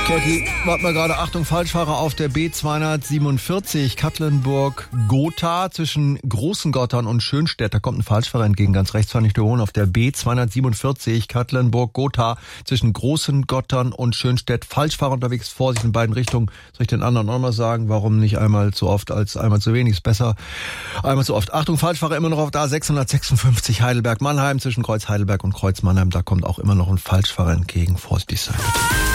Cathy, warte mal gerade, Achtung, Falschfahrer auf der B247 Katlenburg-Gotha zwischen Großengottern und Schönstedt. Da kommt ein Falschfahrer entgegen, ganz rechts fahre ich der Hohn auf der B247 Katlenburg-Gotha zwischen Großengottern und Schönstedt. Falschfahrer unterwegs, Vorsicht in beiden Richtungen. Soll ich den anderen auch mal sagen, warum nicht einmal zu oft als einmal zu wenig? Ist besser einmal zu oft. Achtung, Falschfahrer immer noch auf der A656 Heidelberg-Mannheim zwischen Kreuz Heidelberg und Kreuz Mannheim. Da kommt auch immer noch ein Falschfahrer entgegen. Vorsichtig sein, bitte.